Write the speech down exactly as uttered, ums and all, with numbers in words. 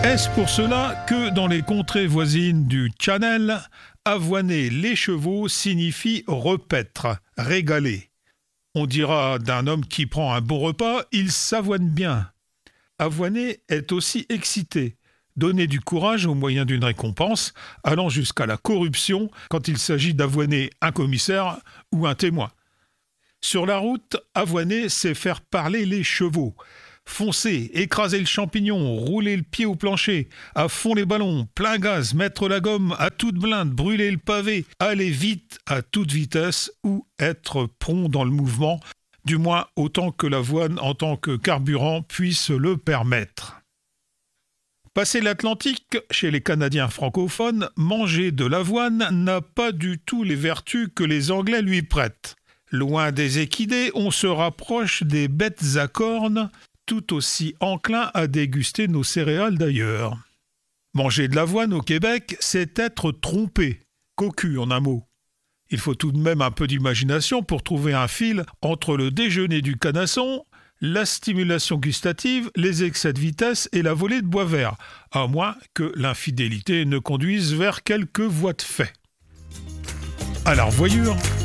Est-ce pour cela que dans les contrées voisines du Channel, avoiner les chevaux signifie repaître, régaler? On dira d'un homme qui prend un bon repas, il s'avoine bien. Avoiner est aussi exciter, donner du courage au moyen d'une récompense, allant jusqu'à la corruption quand il s'agit d'avoiner un commissaire ou un témoin. Sur la route, avoiner, c'est faire parler les chevaux. Foncer, écraser le champignon, rouler le pied au plancher, à fond les ballons, plein gaz, mettre la gomme à toute blinde, brûler le pavé, aller vite à toute vitesse ou être prompt dans le mouvement, du moins autant que l'avoine en tant que carburant puisse le permettre. Passé l'Atlantique, chez les Canadiens francophones, manger de l'avoine n'a pas du tout les vertus que les Anglais lui prêtent. Loin des équidés, on se rapproche des bêtes à cornes, tout aussi enclins à déguster nos céréales d'ailleurs. Manger de l'avoine au Québec, c'est être trompé, cocu en un mot. Il faut tout de même un peu d'imagination pour trouver un fil entre le déjeuner du canasson, la stimulation gustative, les excès de vitesse et la volée de bois vert, à moins que l'infidélité ne conduise vers quelque voie de fait. À la revoyure.